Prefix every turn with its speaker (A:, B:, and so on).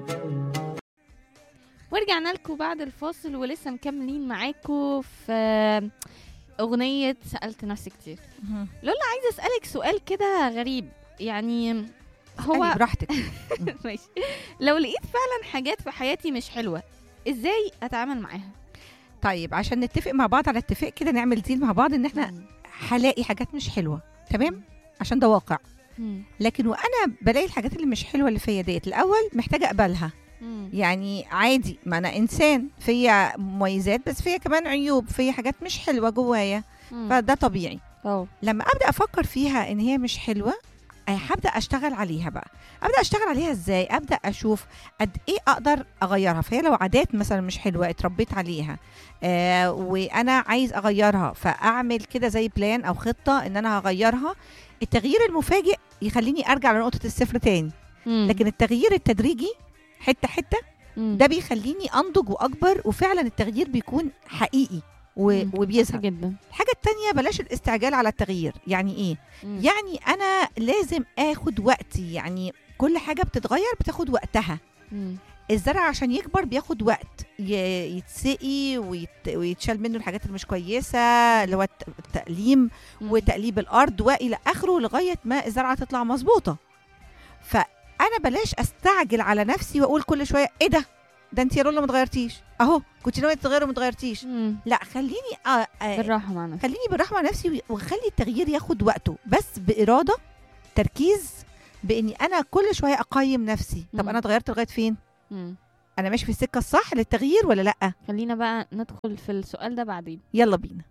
A: ورجعنا لكم بعد الفاصل ولسه مكملين معاكم في أغنية سألت نفسي كتير. لولا عايزة أسألك سؤال كده غريب، يعني هو
B: براحتك.
A: ماشي. لو لقيت فعلا حاجات في حياتي مش حلوة، ازاي أتعامل معاها؟
B: طيب عشان نتفق مع بعض على اتفاق كده، نعمل ديل مع بعض ان احنا هلاقي حاجات مش حلوة، تمام؟ عشان ده واقع. لكن وانا بلاقي الحاجات اللي مش حلوة اللي فيا ديت، الاول محتاجة اقبلها. يعني عادي، ما انا انسان، فيا مميزات بس فيا كمان عيوب، فيا حاجات مش حلوة جوايا، فده طبيعي. لما ابدا افكر فيها ان هي مش حلوة، هبدا اشتغل عليها بقى. ابدا اشتغل عليها ازاي؟ ابدا اشوف قد ايه اقدر اغيرها. فهي لو عادات مثلا مش حلوه اتربيت عليها، وانا عايز اغيرها، فاعمل كده زي بلان او خطه ان انا هغيرها. التغيير المفاجئ يخليني ارجع لنقطه الصفر تاني، لكن التغيير التدريجي حته حته ده بيخليني انضج واكبر، وفعلا التغيير بيكون حقيقي وبيظهر
A: جدا.
B: الحاجة التانية، بلاش الاستعجال على التغيير. يعني ايه؟ يعني انا لازم اخد وقتي. يعني كل حاجة بتتغير بتاخد وقتها. الزرع عشان يكبر بياخد وقت، يتسقي ويتشال منه الحاجات اللي مش كويسة، اللي هو التقليم وتقليب الارض والى اخره، لغاية ما الزرعة تطلع مظبوطة. فانا بلاش استعجل على نفسي واقول كل شوية ايه ده انت يا رولا ما اتغيرتيش، اهو كنت ناويه تتغيري وما اتغيرتيش.
A: لا،
B: خليني
A: بالراحه مع نفسي،
B: خليني بالراحه مع نفسي، وخلي التغيير ياخد وقته، بس باراده، تركيز، باني انا كل شويه اقيم نفسي. طب انا اتغيرت لغايه فين؟ انا ماشي في السكه الصح للتغيير ولا لا؟
A: خلينا بقى ندخل في السؤال ده بعدين.
B: يلا بينا.